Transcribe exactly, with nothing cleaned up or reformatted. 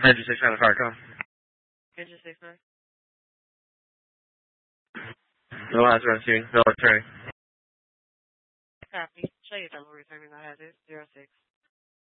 Engine six nine car come. Engine six nine. No last run soon. No returning. Copy. Show you double returning. I have it. Zero six.